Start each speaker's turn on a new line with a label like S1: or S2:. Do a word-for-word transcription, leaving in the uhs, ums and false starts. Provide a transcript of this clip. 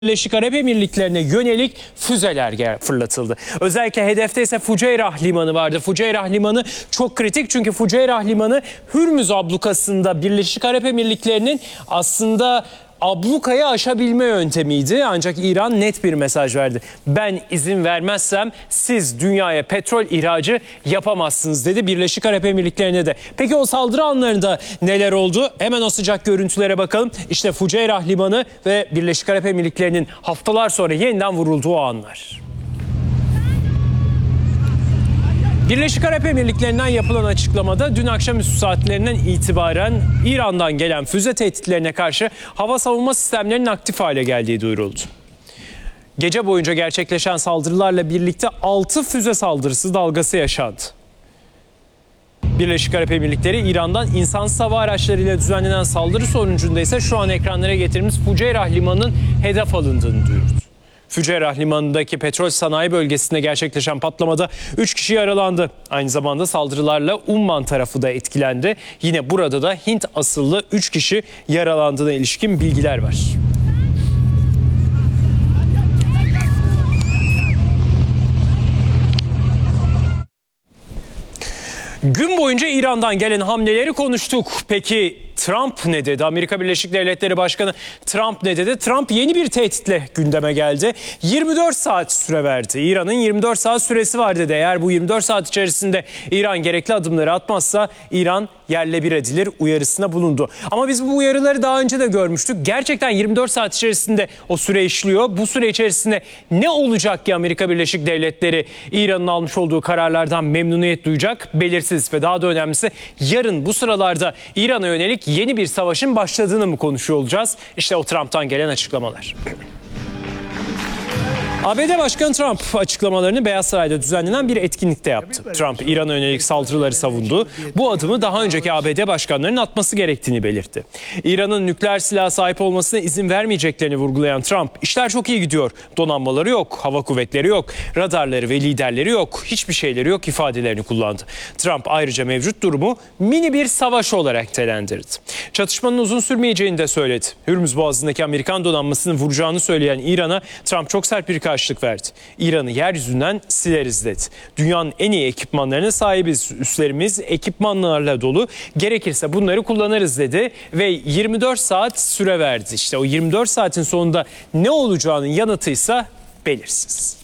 S1: Birleşik Arap Emirlikleri'ne yönelik füzeler fırlatıldı. Özellikle hedefte ise Fuceyrah Limanı vardı. Fuceyrah Limanı çok kritik çünkü Fuceyrah Limanı Hürmüz ablukasında Birleşik Arap Emirlikleri'nin aslında ablukayı aşabilme yöntemiydi. Ancak İran net bir mesaj verdi. Ben izin vermezsem siz dünyaya petrol ihracı yapamazsınız dedi Birleşik Arap Emirlikleri'ne de. Peki o saldırı anlarında neler oldu? Hemen o sıcak görüntülere bakalım. İşte Fuceyrah Limanı ve Birleşik Arap Emirlikleri'nin haftalar sonra yeniden vurulduğu anlar. Birleşik Arap Emirlikleri'nden yapılan açıklamada dün akşamüstü saatlerinden itibaren İran'dan gelen füze tehditlerine karşı hava savunma sistemlerinin aktif hale geldiği duyuruldu. Gece boyunca gerçekleşen saldırılarla birlikte altı füze saldırısı dalgası yaşandı. Birleşik Arap Emirlikleri İran'dan insansız hava araçlarıyla düzenlenen saldırı sonucunda ise şu an ekranlara getirdiğimiz Fuceyrah Limanı'nın hedef alındığını duyurdu. Fuceyrah Limanı'ndaki petrol sanayi bölgesinde gerçekleşen patlamada üç kişi yaralandı. Aynı zamanda saldırılarla Umman tarafı da etkilendi. Yine burada da Hint asıllı üç kişi yaralandığına ilişkin bilgiler var. Gün boyunca İran'dan gelen hamleleri konuştuk. Peki Trump ne dedi? Amerika Birleşik Devletleri Başkanı Trump ne dedi? Trump yeni bir tehditle gündeme geldi. yirmi dört saat süre verdi. İran'ın yirmi dört saat süresi var dedi. Eğer bu yirmi dört saat içerisinde İran gerekli adımları atmazsa İran yerle bir edilir uyarısına bulundu. Ama biz bu uyarıları daha önce de görmüştük. Gerçekten yirmi dört saat içerisinde o süre işliyor. Bu süre içerisinde ne olacak ki Amerika Birleşik Devletleri İran'ın almış olduğu kararlardan memnuniyet duyacak? Belirsiz ve daha da önemlisi yarın bu sıralarda İran'a yönelik yeni bir savaşın başladığını mı konuşuyor olacağız? İşte o Trump'tan gelen açıklamalar. A B D Başkanı Trump açıklamalarını Beyaz Saray'da düzenlenen bir etkinlikte yaptı. Trump İran'a yönelik saldırıları savundu. Bu adımı daha önceki A B D başkanlarının atması gerektiğini belirtti. İran'ın nükleer silaha sahip olmasına izin vermeyeceklerini vurgulayan Trump, işler çok iyi gidiyor. Donanmaları yok, hava kuvvetleri yok, radarları ve liderleri yok, hiçbir şeyleri yok ifadelerini kullandı. Trump ayrıca mevcut durumu mini bir savaş olarak telendirdi. Çatışmanın uzun sürmeyeceğini de söyledi. Hürmüz Boğazı'ndaki Amerikan donanmasının vuracağını söyleyen İran'a Trump çok sert bir karşılık verdi. İran'ı yeryüzünden sileriz dedi. Dünyanın en iyi ekipmanlarına sahibiz. Üslerimiz ekipmanlarla dolu. Gerekirse bunları kullanırız dedi ve yirmi dört saat süre verdi. İşte o yirmi dört saatin sonunda ne olacağının yanıtıysa belirsiz.